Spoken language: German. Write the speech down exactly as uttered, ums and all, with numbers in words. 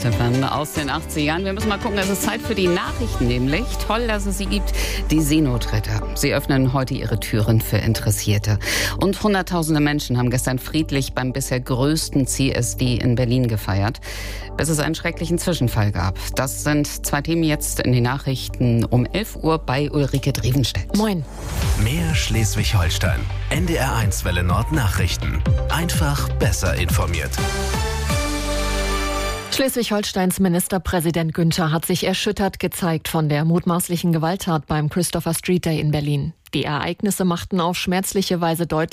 Hitman aus den achtzigern. Wir müssen mal gucken, es ist Zeit für die Nachrichten nämlich. Toll, dass es sie gibt. Die Seenotretter. Sie öffnen heute ihre Türen für Interessierte. Und hunderttausende Menschen haben gestern friedlich beim bisher größten C S D in Berlin gefeiert, bis es einen schrecklichen Zwischenfall gab. Das sind zwei Themen jetzt in den Nachrichten um elf Uhr bei Ulrike Drevenstedt. Moin. Mehr Schleswig-Holstein. N D R eins Welle Nord Nachrichten. Einfach besser informiert. Schleswig-Holsteins Ministerpräsident Günther hat sich erschüttert gezeigt von der mutmaßlichen Gewalttat beim Christopher Street Day in Berlin. Die Ereignisse machten auf schmerzliche Weise deutlich,